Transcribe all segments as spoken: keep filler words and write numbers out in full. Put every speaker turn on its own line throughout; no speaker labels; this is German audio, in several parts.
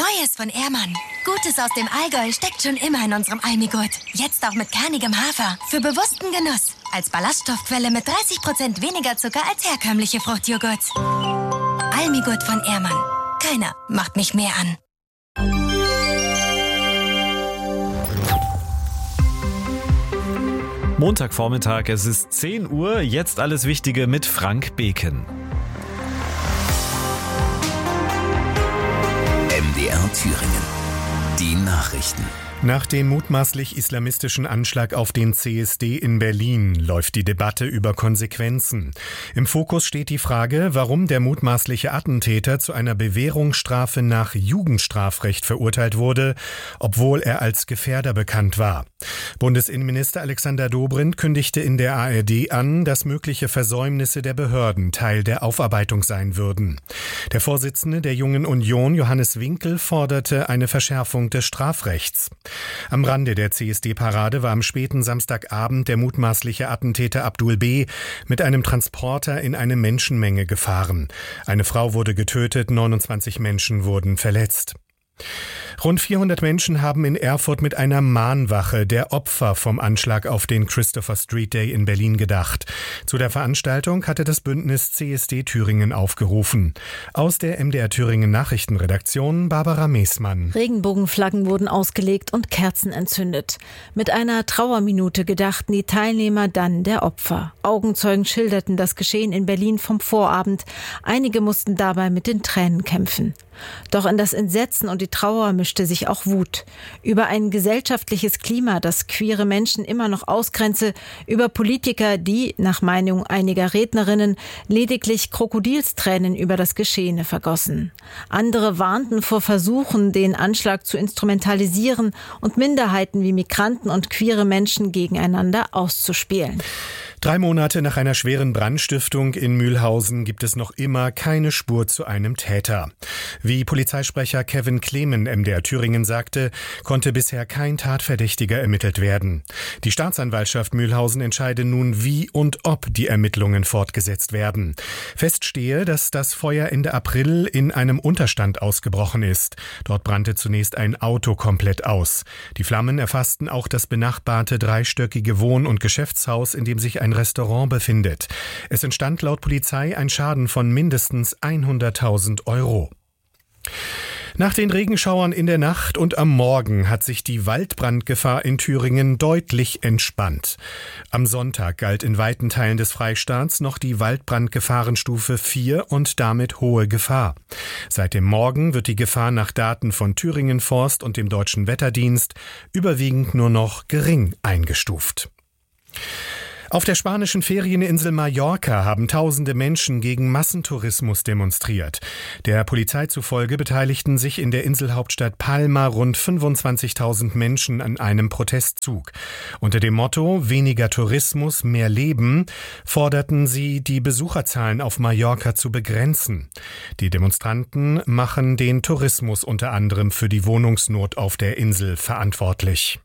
Neues von Ehrmann. Gutes aus dem Allgäu steckt schon immer in unserem Almigurt. Jetzt auch mit kernigem Hafer. Für bewussten Genuss. Als Ballaststoffquelle mit dreißig Prozent weniger Zucker als herkömmliche Fruchtjoghurts. Almigurt von Ehrmann. Keiner macht mich mehr an.
Montagvormittag, es ist zehn Uhr, jetzt alles Wichtige mit Frank Beken.
M D R Thüringen. Die Nachrichten.
Nach dem mutmaßlich islamistischen Anschlag auf den C S D in Berlin läuft die Debatte über Konsequenzen. Im Fokus steht die Frage, warum der mutmaßliche Attentäter zu einer Bewährungsstrafe nach Jugendstrafrecht verurteilt wurde, obwohl er als Gefährder bekannt war. Bundesinnenminister Alexander Dobrindt kündigte in der A R D an, dass mögliche Versäumnisse der Behörden Teil der Aufarbeitung sein würden. Der Vorsitzende der Jungen Union, Johannes Winkel, forderte eine Verschärfung des Strafrechts. Am Rande der C S D-Parade war am späten Samstagabend der mutmaßliche Attentäter Abdul B. mit einem Transporter in eine Menschenmenge gefahren. Eine Frau wurde getötet, neunundzwanzig Menschen wurden verletzt. Rund vierhundert Menschen haben in Erfurt mit einer Mahnwache der Opfer vom Anschlag auf den Christopher Street Day in Berlin gedacht. Zu der Veranstaltung hatte das Bündnis C S D Thüringen aufgerufen. Aus der M D R Thüringen Nachrichtenredaktion Barbara Meßmann.
Regenbogenflaggen wurden ausgelegt und Kerzen entzündet. Mit einer Trauerminute gedachten die Teilnehmer dann der Opfer. Augenzeugen schilderten das Geschehen in Berlin vom Vorabend. Einige mussten dabei mit den Tränen kämpfen. Doch in das Entsetzen und die Trauer mischte sich auch Wut. Über ein gesellschaftliches Klima, das queere Menschen immer noch ausgrenze, über Politiker, die, nach Meinung einiger Rednerinnen, lediglich Krokodilstränen über das Geschehene vergossen. Andere warnten vor Versuchen, den Anschlag zu instrumentalisieren und Minderheiten wie Migranten und queere Menschen gegeneinander auszuspielen.
Drei Monate nach einer schweren Brandstiftung in Mühlhausen gibt es noch immer keine Spur zu einem Täter. Wie Polizeisprecher Kevin Klemen M D R Thüringen sagte, konnte bisher kein Tatverdächtiger ermittelt werden. Die Staatsanwaltschaft Mühlhausen entscheide nun, wie und ob die Ermittlungen fortgesetzt werden. Fest stehe, dass das Feuer Ende April in einem Unterstand ausgebrochen ist. Dort brannte zunächst ein Auto komplett aus. Die Flammen erfassten auch das benachbarte dreistöckige Wohn- und Geschäftshaus, in dem sich ein ein Restaurant befindet. Es entstand laut Polizei ein Schaden von mindestens hunderttausend Euro. Nach den Regenschauern in der Nacht und am Morgen hat sich die Waldbrandgefahr in Thüringen deutlich entspannt. Am Sonntag galt in weiten Teilen des Freistaats noch die Waldbrandgefahrenstufe vier und damit hohe Gefahr. Seit dem Morgen wird die Gefahr nach Daten von Thüringen Forst und dem Deutschen Wetterdienst überwiegend nur noch gering eingestuft. Auf der spanischen Ferieninsel Mallorca haben tausende Menschen gegen Massentourismus demonstriert. Der Polizei zufolge beteiligten sich in der Inselhauptstadt Palma rund fünfundzwanzigtausend Menschen an einem Protestzug. Unter dem Motto "Weniger Tourismus, mehr Leben" forderten sie, die Besucherzahlen auf Mallorca zu begrenzen. Die Demonstranten machen den Tourismus unter anderem für die Wohnungsnot auf der Insel verantwortlich.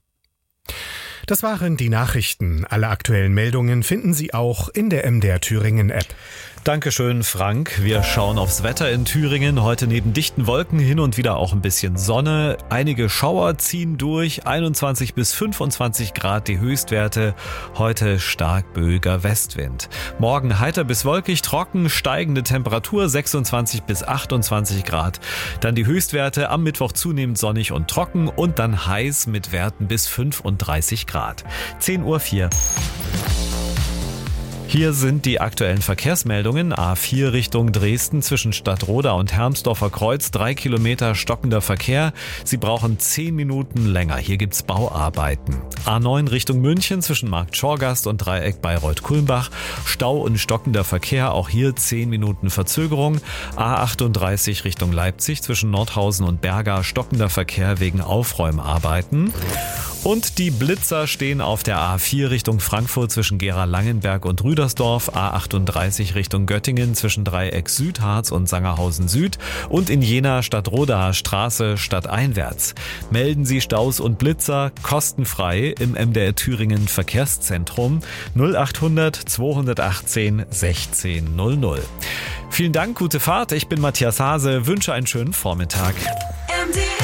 Das waren die Nachrichten. Alle aktuellen Meldungen finden Sie auch in der M D R Thüringen App.
Dankeschön, Frank. Wir schauen aufs Wetter in Thüringen. Heute neben dichten Wolken hin und wieder auch ein bisschen Sonne. Einige Schauer ziehen durch. einundzwanzig bis fünfundzwanzig Grad die Höchstwerte. Heute stark böiger Westwind. Morgen heiter bis wolkig, trocken, steigende Temperatur sechsundzwanzig bis achtundzwanzig Grad. Dann die Höchstwerte am Mittwoch zunehmend sonnig und trocken und dann heiß mit Werten bis fünfunddreißig Grad. zehn Uhr vier. Hier sind die aktuellen Verkehrsmeldungen. A vier Richtung Dresden zwischen Stadtroda und Hermsdorfer Kreuz. Drei Kilometer stockender Verkehr. Sie brauchen zehn Minuten länger. Hier gibt's Bauarbeiten. A neun Richtung München zwischen Markt Schorgast und Dreieck Bayreuth-Kulmbach. Stau und stockender Verkehr. Auch hier zehn Minuten Verzögerung. A achtunddreißig Richtung Leipzig zwischen Nordhausen und Berga. Stockender Verkehr wegen Aufräumarbeiten. Und die Blitzer stehen auf der A vier Richtung Frankfurt zwischen Gera-Langenberg und Rüdersdorf, A achtunddreißig Richtung Göttingen zwischen Dreieck Südharz und Sangerhausen Süd und in Jena Stadtrodaer Straße stadteinwärts. Melden Sie Staus und Blitzer kostenfrei im M D R Thüringen Verkehrszentrum null achthundert zweihundertachtzehn sechzehn null null. Vielen Dank, gute Fahrt. Ich bin Matthias Hase, wünsche einen schönen Vormittag.
M D R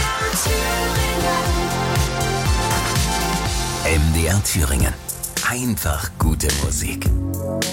R Thüringen. Einfach gute Musik.